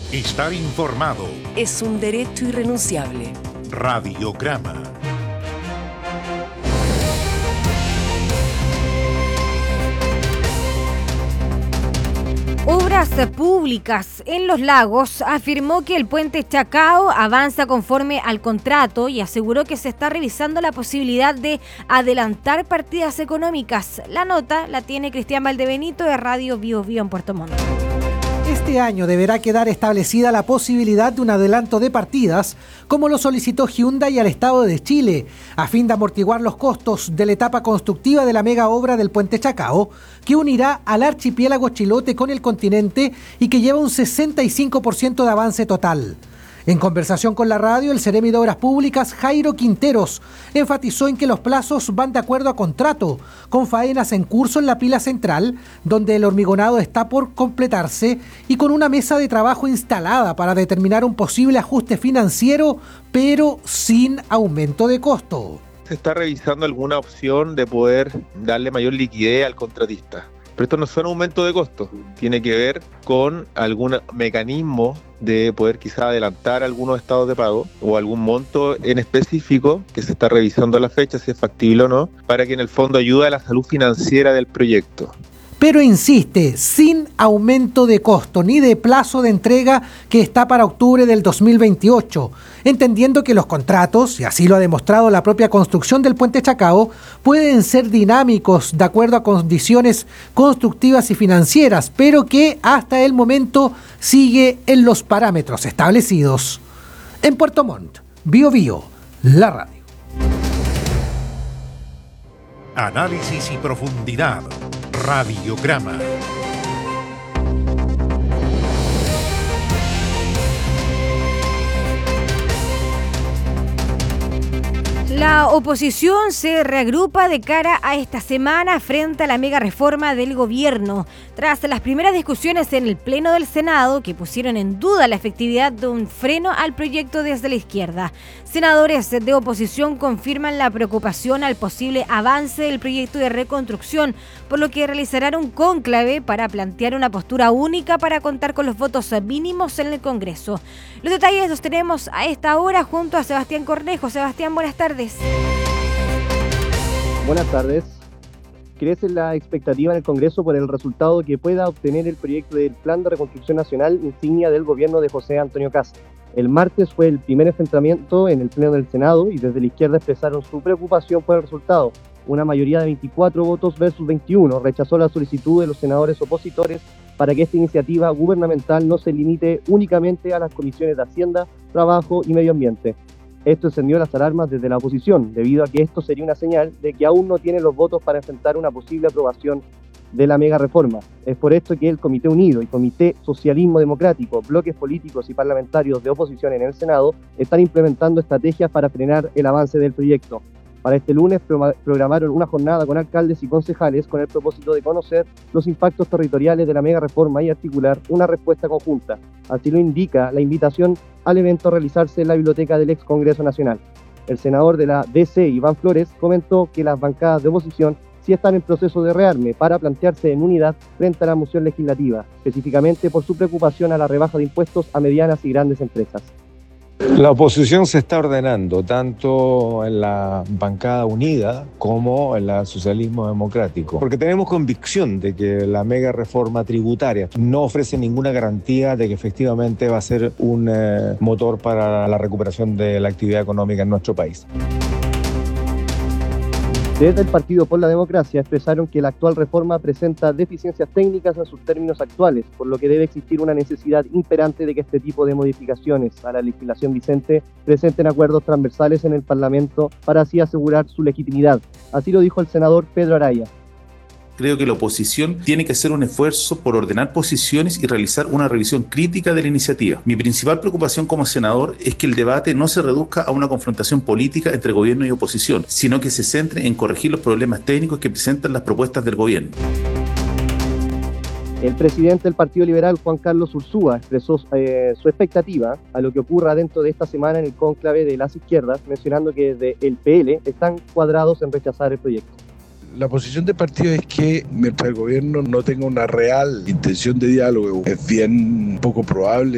Estar informado es un derecho irrenunciable. Radiograma. Obras Públicas en Los Lagos afirmó que el puente Chacao avanza conforme al contrato y aseguró que se está revisando la posibilidad de adelantar partidas económicas. La nota la tiene Cristian Valdebenito de Radio Bio Bio en Puerto Montt. Este año deberá quedar establecida la posibilidad de un adelanto de partidas, como lo solicitó Hyundai al Estado de Chile, a fin de amortiguar los costos de la etapa constructiva de la mega obra del puente Chacao, que unirá al archipiélago chilote con el continente y que lleva un 65% de avance total. En conversación con la radio, el Seremi de Obras Públicas, Jairo Quinteros, enfatizó en que los plazos van de acuerdo a contrato, con faenas en curso en la pila central, donde el hormigonado está por completarse, y con una mesa de trabajo instalada para determinar un posible ajuste financiero, pero sin aumento de costo. Se está revisando alguna opción de poder darle mayor liquidez al contratista. Pero esto no son aumento de costos, tiene que ver con algún mecanismo de poder quizás adelantar algunos estados de pago o algún monto en específico que se está revisando a la fecha, si es factible o no, para que en el fondo ayude a la salud financiera del proyecto. Pero insiste, sin aumento de costo ni de plazo de entrega que está para octubre del 2028, entendiendo que los contratos, y así lo ha demostrado la propia construcción del puente Chacao, pueden ser dinámicos de acuerdo a condiciones constructivas y financieras, pero que hasta el momento sigue en los parámetros establecidos. En Puerto Montt, Bio Bio, la radio. Análisis y profundidad. Radiograma. La oposición se reagrupa de cara a esta semana frente a la mega reforma del gobierno. Tras las primeras discusiones en el Pleno del Senado, que pusieron en duda la efectividad de un freno al proyecto desde la izquierda, senadores de oposición confirman la preocupación al posible avance del proyecto de reconstrucción, por lo que realizarán un cónclave para plantear una postura única para contar con los votos mínimos en el Congreso. Los detalles los tenemos a esta hora junto a Sebastián Cornejo. Sebastián, buenas tardes. Buenas tardes. Crece la expectativa en el Congreso por el resultado que pueda obtener el proyecto del Plan de Reconstrucción Nacional, insignia del gobierno de José Antonio Kast. El martes fue el primer enfrentamiento en el Pleno del Senado y desde la izquierda expresaron su preocupación por el resultado. Una mayoría de 24 votos versus 21 rechazó la solicitud de los senadores opositores para que esta iniciativa gubernamental no se limite únicamente a las comisiones de Hacienda, Trabajo y Medio Ambiente. Esto encendió las alarmas desde la oposición, debido a que esto sería una señal de que aún no tiene los votos para enfrentar una posible aprobación de la mega reforma. Es por esto que el Comité Unido y Comité Socialismo Democrático, bloques políticos y parlamentarios de oposición en el Senado, están implementando estrategias para frenar el avance del proyecto. Para este lunes programaron una jornada con alcaldes y concejales con el propósito de conocer los impactos territoriales de la mega reforma y articular una respuesta conjunta. Así lo indica la invitación al evento a realizarse en la biblioteca del ex Congreso Nacional. El senador de la DC, Iván Flores, comentó que las bancadas de oposición sí están en proceso de rearme para plantearse en unidad frente a la moción legislativa, específicamente por su preocupación a la rebaja de impuestos a medianas y grandes empresas. La oposición se está ordenando tanto en la bancada unida como en el socialismo democrático, porque tenemos convicción de que la mega reforma tributaria no ofrece ninguna garantía de que efectivamente va a ser un motor para la recuperación de la actividad económica en nuestro país. Desde el Partido por la Democracia expresaron que la actual reforma presenta deficiencias técnicas en sus términos actuales, por lo que debe existir una necesidad imperante de que este tipo de modificaciones a la legislación vigente presenten acuerdos transversales en el Parlamento para así asegurar su legitimidad. Así lo dijo el senador Pedro Araya. Creo que la oposición tiene que hacer un esfuerzo por ordenar posiciones y realizar una revisión crítica de la iniciativa. Mi principal preocupación como senador es que el debate no se reduzca a una confrontación política entre gobierno y oposición, sino que se centre en corregir los problemas técnicos que presentan las propuestas del gobierno. El presidente del Partido Liberal, Juan Carlos Ursúa, expresó su expectativa a lo que ocurra dentro de esta semana en el cónclave de las izquierdas, mencionando que desde el PL están cuadrados en rechazar el proyecto. La posición del partido es que mientras el gobierno no tenga una real intención de diálogo, es bien poco probable